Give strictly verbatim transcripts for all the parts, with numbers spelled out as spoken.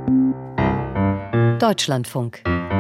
Deutschlandfunk.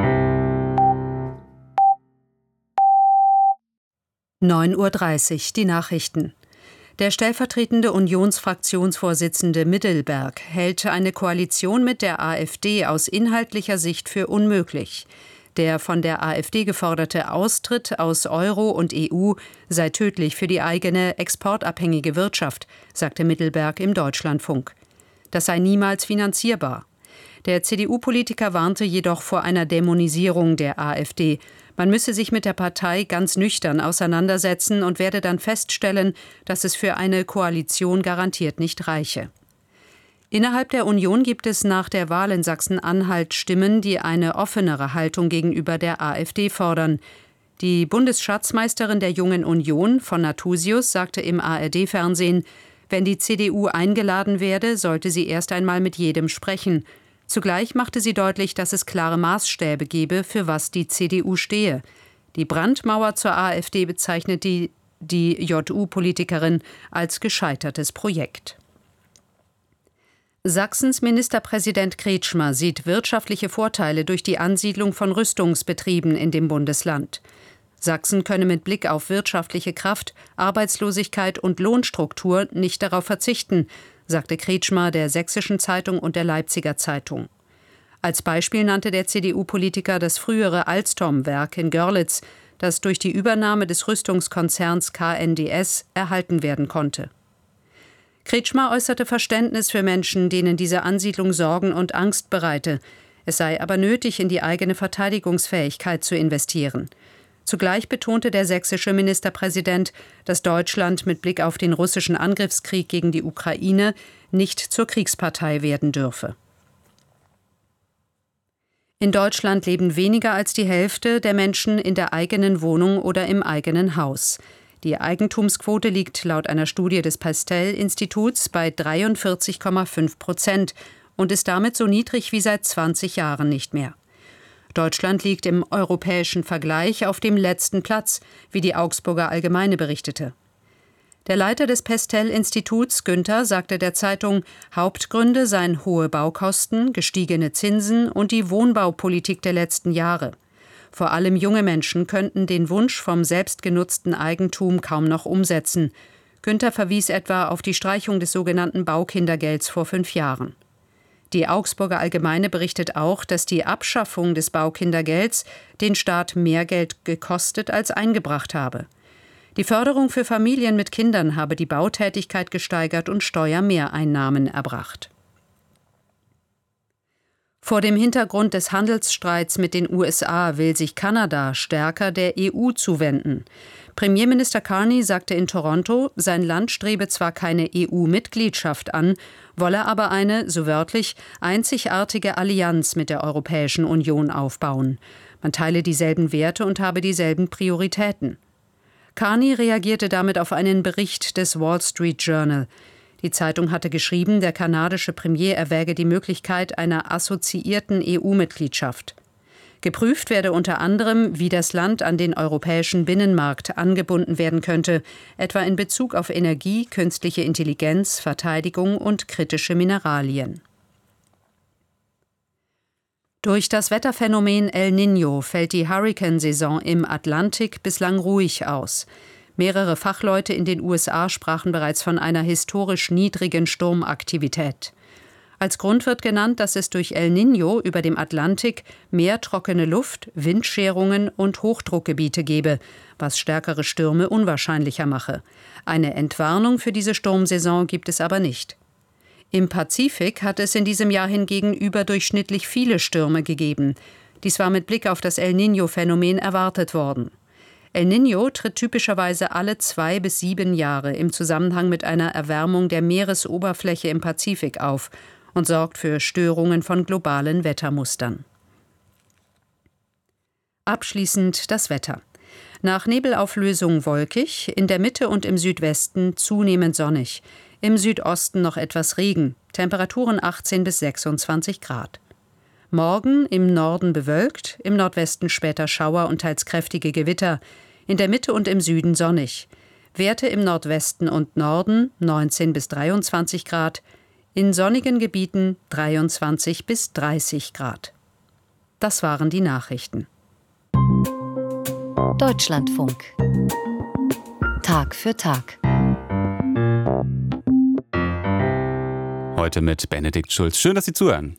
neun Uhr dreißig, die Nachrichten. Der stellvertretende Unionsfraktionsvorsitzende Middelberg hält eine Koalition mit der AfD aus inhaltlicher Sicht für unmöglich. Der von der AfD geforderte Austritt aus Euro und E U sei tödlich für die eigene exportabhängige Wirtschaft, sagte Middelberg im Deutschlandfunk. Das sei niemals finanzierbar. Der C D U-Politiker warnte jedoch vor einer Dämonisierung der AfD. Man müsse sich mit der Partei ganz nüchtern auseinandersetzen und werde dann feststellen, dass es für eine Koalition garantiert nicht reiche. Innerhalb der Union gibt es nach der Wahl in Sachsen-Anhalt Stimmen, die eine offenere Haltung gegenüber der AfD fordern. Die Bundesschatzmeisterin der Jungen Union, von Nathusius, sagte im A R D-Fernsehen, wenn die C D U eingeladen werde, sollte sie erst einmal mit jedem sprechen. Zugleich machte sie deutlich, dass es klare Maßstäbe gebe, für was die C D U stehe. Die Brandmauer zur AfD bezeichnet die, die J U-Politikerin als gescheitertes Projekt. Sachsens Ministerpräsident Kretschmer sieht wirtschaftliche Vorteile durch die Ansiedlung von Rüstungsbetrieben in dem Bundesland. Sachsen könne mit Blick auf wirtschaftliche Kraft, Arbeitslosigkeit und Lohnstruktur nicht darauf verzichten, sagte Kretschmer der Sächsischen Zeitung und der Leipziger Zeitung. Als Beispiel nannte der C D U-Politiker das frühere Alstom-Werk in Görlitz, das durch die Übernahme des Rüstungskonzerns K N D S erhalten werden konnte. Kretschmer äußerte Verständnis für Menschen, denen diese Ansiedlung Sorgen und Angst bereite. Es sei aber nötig, in die eigene Verteidigungsfähigkeit zu investieren. Zugleich betonte der sächsische Ministerpräsident, dass Deutschland mit Blick auf den russischen Angriffskrieg gegen die Ukraine nicht zur Kriegspartei werden dürfe. In Deutschland leben weniger als die Hälfte der Menschen in der eigenen Wohnung oder im eigenen Haus. Die Eigentumsquote liegt laut einer Studie des Pastel-Instituts bei dreiundvierzig Komma fünf Prozent und ist damit so niedrig wie seit zwanzig Jahren nicht mehr. Deutschland liegt im europäischen Vergleich auf dem letzten Platz, wie die Augsburger Allgemeine berichtete. Der Leiter des Pastel-Instituts, Günther, sagte der Zeitung, Hauptgründe seien hohe Baukosten, gestiegene Zinsen und die Wohnbaupolitik der letzten Jahre. Vor allem junge Menschen könnten den Wunsch vom selbstgenutzten Eigentum kaum noch umsetzen. Günther verwies etwa auf die Streichung des sogenannten Baukindergelds vor fünf Jahren. Die Augsburger Allgemeine berichtet auch, dass die Abschaffung des Baukindergelds den Staat mehr Geld gekostet als eingebracht habe. Die Förderung für Familien mit Kindern habe die Bautätigkeit gesteigert und Steuermehreinnahmen erbracht. Vor dem Hintergrund des Handelsstreits mit den U S A will sich Kanada stärker der E U zuwenden. Premierminister Carney sagte in Toronto, sein Land strebe zwar keine E U-Mitgliedschaft an, wolle aber eine, so wörtlich, einzigartige Allianz mit der Europäischen Union aufbauen. Man teile dieselben Werte und habe dieselben Prioritäten. Carney reagierte damit auf einen Bericht des Wall Street Journal. Die Zeitung hatte geschrieben, der kanadische Premier erwäge die Möglichkeit einer assoziierten E U-Mitgliedschaft. Geprüft werde unter anderem, wie das Land an den europäischen Binnenmarkt angebunden werden könnte, etwa in Bezug auf Energie, künstliche Intelligenz, Verteidigung und kritische Mineralien. Durch das Wetterphänomen El Niño fällt die Hurrikansaison im Atlantik bislang ruhig aus. Mehrere Fachleute in den U S A sprachen bereits von einer historisch niedrigen Sturmaktivität. Als Grund wird genannt, dass es durch El Niño über dem Atlantik mehr trockene Luft, Windscherungen und Hochdruckgebiete gebe, was stärkere Stürme unwahrscheinlicher mache. Eine Entwarnung für diese Sturmsaison gibt es aber nicht. Im Pazifik hat es in diesem Jahr hingegen überdurchschnittlich viele Stürme gegeben. Dies war mit Blick auf das El Niño-Phänomen erwartet worden. El Niño tritt typischerweise alle zwei bis sieben Jahre im Zusammenhang mit einer Erwärmung der Meeresoberfläche im Pazifik auf und sorgt für Störungen von globalen Wettermustern. Abschließend das Wetter. Nach Nebelauflösung wolkig, in der Mitte und im Südwesten zunehmend sonnig, im Südosten noch etwas Regen, Temperaturen achtzehn bis sechsundzwanzig Grad. Morgen im Norden bewölkt, im Nordwesten später Schauer und teils kräftige Gewitter, in der Mitte und im Süden sonnig. Werte im Nordwesten und Norden neunzehn bis dreiundzwanzig Grad, in sonnigen Gebieten dreiundzwanzig bis dreißig Grad. Das waren die Nachrichten. Deutschlandfunk. Tag für Tag. Heute mit Benedikt Schulz. Schön, dass Sie zuhören.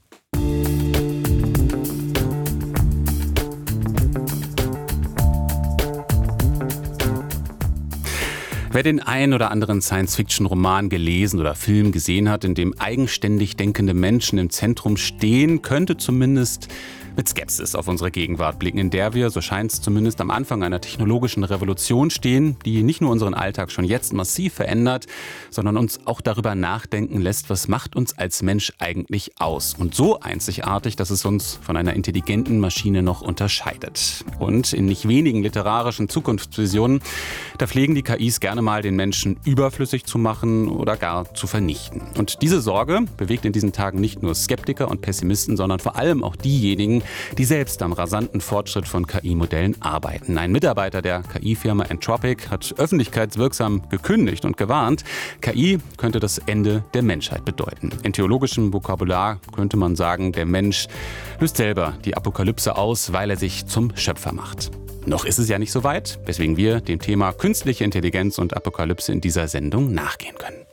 Wer den ein oder anderen Science-Fiction-Roman gelesen oder Film gesehen hat, in dem eigenständig denkende Menschen im Zentrum stehen, könnte zumindest mit Skepsis auf unsere Gegenwart blicken, in der wir, so scheint es zumindest, am Anfang einer technologischen Revolution stehen, die nicht nur unseren Alltag schon jetzt massiv verändert, sondern uns auch darüber nachdenken lässt, was macht uns als Mensch eigentlich aus? Und so einzigartig, dass es uns von einer intelligenten Maschine noch unterscheidet. Und in nicht wenigen literarischen Zukunftsvisionen, da pflegen die K Is gerne mal den Menschen überflüssig zu machen oder gar zu vernichten. Und diese Sorge bewegt in diesen Tagen nicht nur Skeptiker und Pessimisten, sondern vor allem auch diejenigen, die selbst am rasanten Fortschritt von K I-Modellen arbeiten. Ein Mitarbeiter der K I-Firma Anthropic hat öffentlichkeitswirksam gekündigt und gewarnt, K I könnte das Ende der Menschheit bedeuten. In theologischem Vokabular könnte man sagen, der Mensch löst selber die Apokalypse aus, weil er sich zum Schöpfer macht. Noch ist es ja nicht so weit, weswegen wir dem Thema künstliche Intelligenz und Apokalypse in dieser Sendung nachgehen können.